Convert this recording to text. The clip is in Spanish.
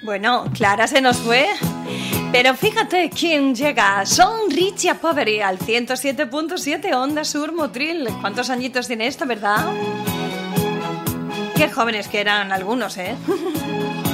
Bueno, Clara se nos fue. Pero fíjate quién llega. Son Richie Poveri al 107.7 Onda Sur Motril. ¿Cuántos añitos tiene esto, verdad? Qué jóvenes que eran algunos, ¿eh?